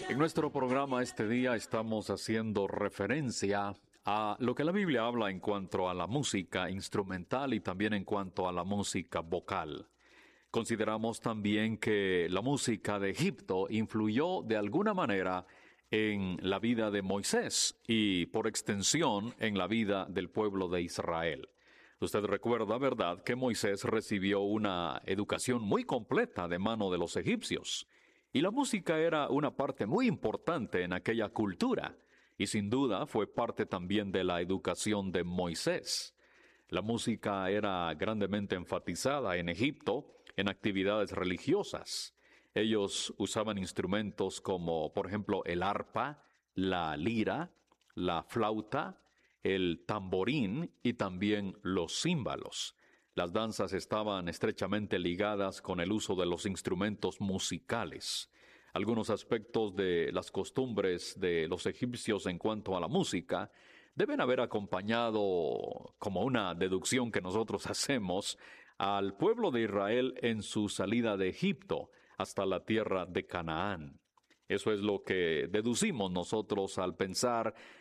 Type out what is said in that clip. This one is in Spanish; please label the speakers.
Speaker 1: En nuestro programa este día estamos haciendo referencia a lo que la Biblia habla en cuanto a la música instrumental y también en cuanto a la música vocal. Consideramos también que la música de Egipto influyó de alguna manera en la vida de Moisés y, por extensión, en la vida del pueblo de Israel. Usted recuerda, ¿verdad?, que Moisés recibió una educación muy completa de mano de los egipcios. Y la música era una parte muy importante en aquella cultura, y sin duda fue parte también de la educación de Moisés. La música era grandemente enfatizada en Egipto en actividades religiosas. Ellos usaban instrumentos como, por ejemplo, el arpa, la lira, la flauta, el tamborín y también los címbalos. Las danzas estaban estrechamente ligadas con el uso de los instrumentos musicales. Algunos aspectos de las costumbres de los egipcios en cuanto a la música deben haber acompañado, como una deducción que nosotros hacemos, al pueblo de Israel en su salida de Egipto hasta la tierra de Canaán. Eso es lo que deducimos nosotros al pensar